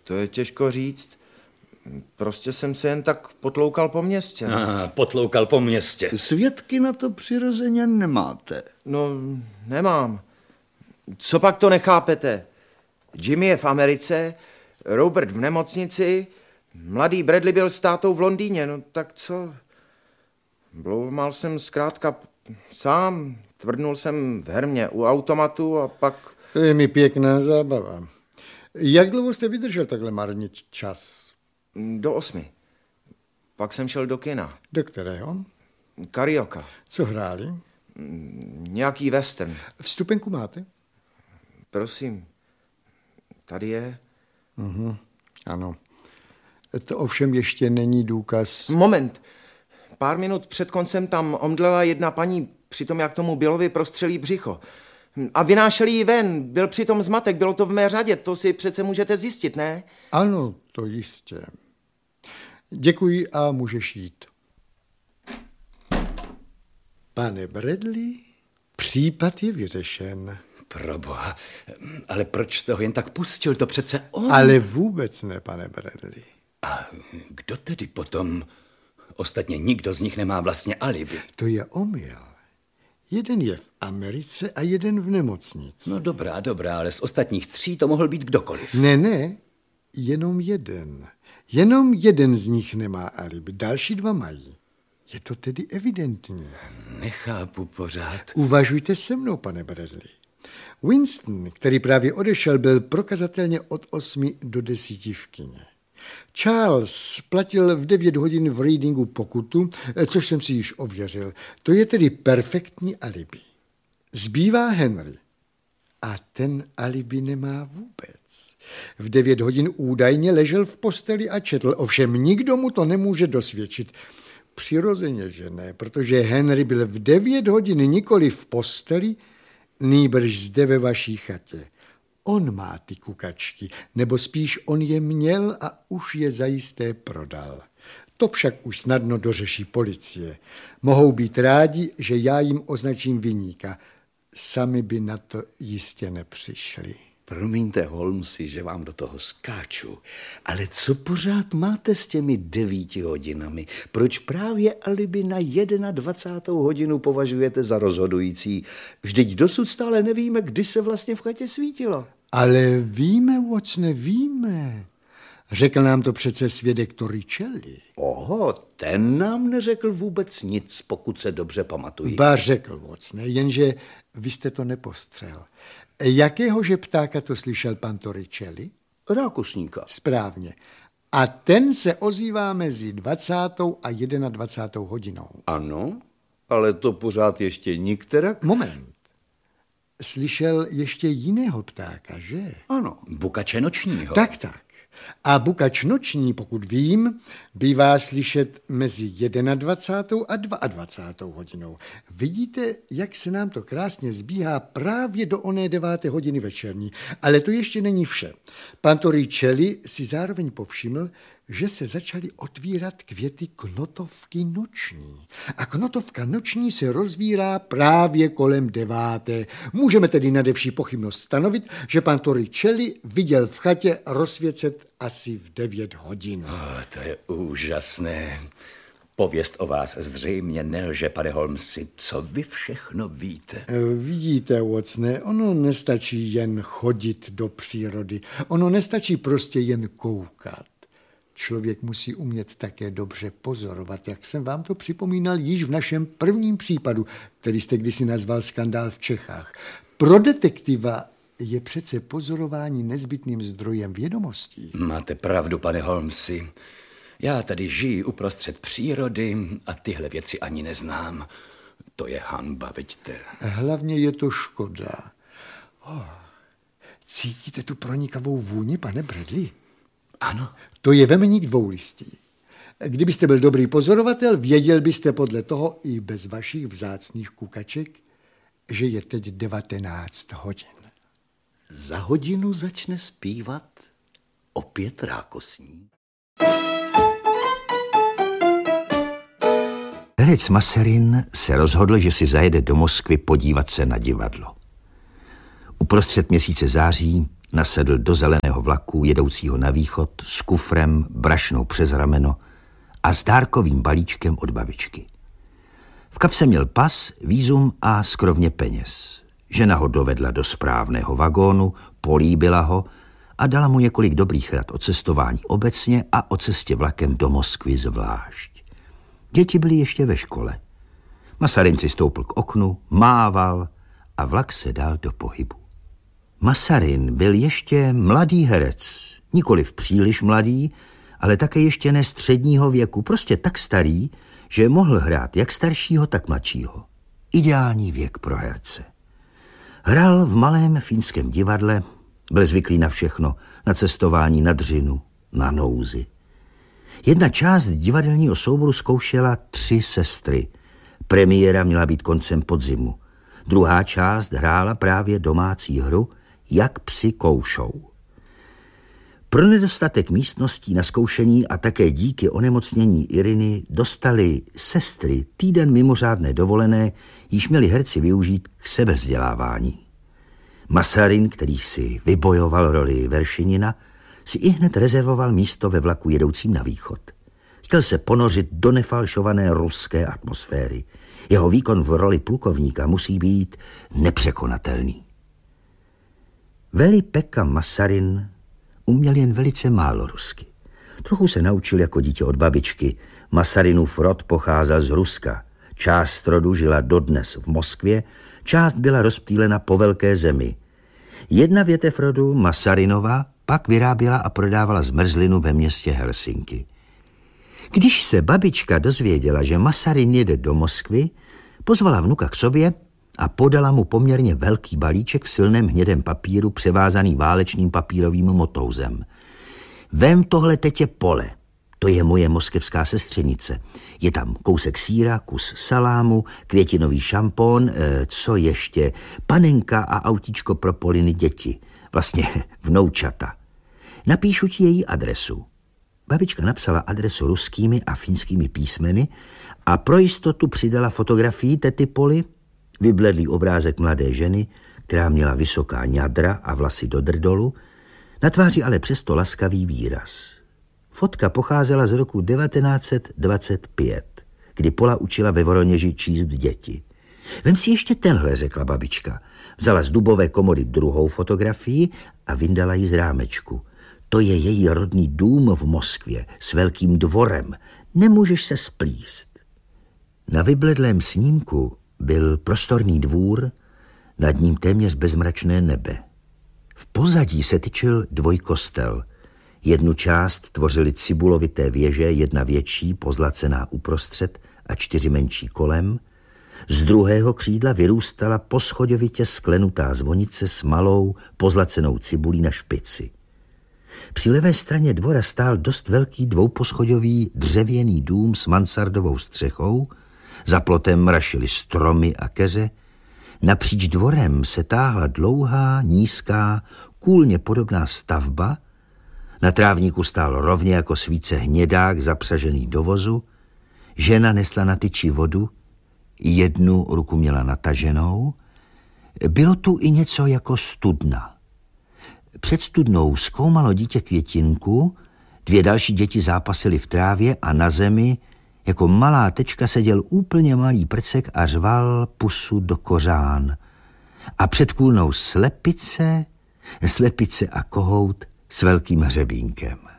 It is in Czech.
To je těžko říct. Prostě jsem se jen tak potloukal po městě. Potloukal po městě. Svědky na to přirozeně nemáte. No, nemám. Co pak to nechápete? Jimmy je v Americe, Robert v nemocnici, mladý Bradley byl s tátou v Londýně, no tak co? Bloumal jsem zkrátka sám, tvrdnul jsem v hermě u automatu a pak... To je mi pěkná zábava. Jak dlouho jste vydržel takhle marnit čas? Do 8. Pak jsem šel do kina. Do kterého? Carioca. Co hráli? Nějaký western. Vstupenku máte? Prosím, tady je. Ano. To ovšem ještě není důkaz. Moment. Pár minut před koncem tam omdlela jedna paní, přitom jak tomu Billovi prostřelí břicho. A vynášeli ji ven, byl přitom zmatek, bylo to v mé řadě, to si přece můžete zjistit, ne? Ano, to jistě. Děkuji a můžeš jít. Pane Bradley, případ je vyřešen. Proboha, ale proč jste ho jen tak pustil, to přece on... Ale vůbec ne, pane Bradley. A kdo tedy potom? Ostatně nikdo z nich nemá vlastně alibi. To je omyl. Jeden je v Americe a jeden v nemocnici. No dobrá, ale z ostatních 3 to mohl být kdokoliv. Ne, jenom jeden. Jenom jeden z nich nemá alibi, další 2 mají. Je to tedy evidentní. Nechápu pořád. Uvažujte se mnou, pane Bradley. Winston, který právě odešel, byl prokazatelně od 8 do 10 v kině. Charles platil v 9 hodin v Readingu pokutu, což jsem si již ověřil. To je tedy perfektní alibi. Zbývá Henry. A ten alibi nemá vůbec. V 9 hodin údajně ležel v posteli a četl, ovšem nikdo mu to nemůže dosvědčit. Přirozeně, že ne, protože Henry byl v 9 hodin nikoli v posteli, nýbrž zde ve vaší chatě. On má ty kukačky, nebo spíš on je měl a už je zajisté prodal. To však už snadno dořeší policie. Mohou být rádi, že já jim označím viníka. Sami by na to jistě nepřišli. Promiňte, Holmesi, že vám do toho skáču, ale co pořád máte s těmi 9 hodinami? Proč právě alibi na 21. hodinu považujete za rozhodující? Vždyť dosud stále nevíme, kdy se vlastně v chatě svítilo. Ale víme, Watsone, víme. Řekl nám to přece svědek Torricelli. Oho, ten nám neřekl vůbec nic, pokud se dobře pamatuji. Ba řekl, Watsone, jenže vy jste to nepostřel. Jakéhože ptáka to slyšel pan Torricelli? Rákosníka. Správně. A ten se ozývá mezi 20. a 21. hodinou. Ano, ale to pořád ještě nikterak. Moment. Slyšel ještě jiného ptáka, že? Ano. Bukače nočního. Tak. A bukač noční, pokud vím, bývá slyšet mezi 21. a 22. hodinou. Vidíte, jak se nám to krásně zbíhá právě do oné 9. hodiny večerní. Ale to ještě není vše. Pan Torricelli si zároveň povšiml, že se začaly otvírat květy knotovky noční. A knotovka noční se rozvírá právě kolem 9. Můžeme tedy nade vší pochybnost stanovit, že pan Torricelli viděl v chatě rozsvěcet asi v 9 hodin. To je úžasné. Pověst o vás zřejmě nelže, pane Holmesi. Co vy všechno víte? Vidíte, Watsone, ono nestačí jen chodit do přírody. Ono nestačí prostě jen koukat. Člověk musí umět také dobře pozorovat, jak jsem vám to připomínal již v našem prvním případu, který jste kdysi nazval Skandál v Čechách. Pro detektiva je přece pozorování nezbytným zdrojem vědomostí. Máte pravdu, pane Holmesi. Já tady žiji uprostřed přírody a tyhle věci ani neznám. To je hanba, vidíte. Hlavně je to škoda. Cítíte tu pronikavou vůni, pane Bradley? Ano. To je vemeník dvoulistý. Kdybyste byl dobrý pozorovatel, věděl byste podle toho i bez vašich vzácných kukaček, že je teď 19 hodin. Za hodinu začne zpívat opět rákosník. Herec Masarin se rozhodl, že si zajede do Moskvy podívat se na divadlo. Uprostřed měsíce září nasedl do zeleného vlaku jedoucího na východ s kufrem, brašnou přes rameno a s dárkovým balíčkem od babičky. V kapse měl pas, vízum a skrovně peněz. Žena ho dovedla do správného vagónu, políbila ho a dala mu několik dobrých rad o cestování obecně a o cestě vlakem do Moskvy zvlášť. Děti byly ještě ve škole. Masarin si stoupl k oknu, mával a vlak se dal do pohybu. Masarin byl ještě mladý herec, nikoliv příliš mladý, ale také ještě ne středního věku, prostě tak starý, že mohl hrát jak staršího, tak mladšího. Ideální věk pro herce. Hrál v malém fínském divadle, byl zvyklý na všechno, na cestování, na dřinu, na nouzi. Jedna část divadelního souboru zkoušela 3 sestry. Premiéra měla být koncem podzimu. Druhá část hrála právě domácí hru Jak psi koušou. Pro nedostatek místností na zkoušení a také díky onemocnění Iriny dostali sestry týden mimořádné dovolené, již měli herci využít k sebevzdělávání. Masarin, který si vybojoval roli Veršinina, si ihned rezervoval místo ve vlaku jedoucím na východ. Chtěl se ponořit do nefalšované ruské atmosféry. Jeho výkon v roli plukovníka musí být nepřekonatelný. Veli-Pekka Masarin uměl jen velice málo rusky. Trochu se naučil jako dítě od babičky. Masarinův rod pocházel z Ruska. Část rodu žila dodnes v Moskvě, část byla rozptýlena po velké zemi. Jedna větev rodu, Masarinova, pak vyráběla a prodávala zmrzlinu ve městě Helsinki. Když se babička dozvěděla, že Masarin jede do Moskvy, pozvala vnuka k sobě a podala mu poměrně velký balíček v silném hnědém papíru převázaný válečným papírovým motouzem. Vem tohle tetě Pole, to je moje moskevská sestřenice. Je tam kousek sýra, kus salámu, květinový šampon, co ještě, panenka a autíčko pro Poliny děti, vlastně vnoučata. Napíšu ti její adresu. Babička napsala adresu ruskými a finskými písmeny a pro jistotu přidala fotografii tety Poly, vybledlý obrázek mladé ženy, která měla vysoká ňadra a vlasy do drdolu, na tváři ale přesto laskavý výraz. Fotka pocházela z roku 1925, kdy Pola učila ve Voroněži číst děti. Vem si ještě tenhle, řekla babička. Vzala z dubové komody druhou fotografii a vyndala ji z rámečku. To je její rodný dům v Moskvě s velkým dvorem. Nemůžeš se splíst. Na vybledlém snímku byl prostorný dvůr, nad ním téměř bezmračné nebe. V pozadí se tyčil dvojkostel. Jednu část tvořily cibulovité věže, jedna větší, pozlacená uprostřed a 4 menší kolem. Z druhého křídla vyrůstala poschodovitě sklenutá zvonice s malou, pozlacenou cibulí na špici. Při levé straně dvora stál dost velký dvouposchodový dřevěný dům s mansardovou střechou, za plotem mrašily stromy a keře, napříč dvorem se táhla dlouhá, nízká, kůlně podobná stavba, na trávníku stál rovně jako svíce hnědák zapřažený do vozu, žena nesla na tyči vodu, jednu ruku měla nataženou, bylo tu i něco jako studna. Před studnou zkoumalo dítě květinku, 2 další děti zápasily v trávě a na zemi jako malá tečka seděl úplně malý prcek a řval pusu do kořán. A před kůlnou slepice a kohout s velkým hřebínkem.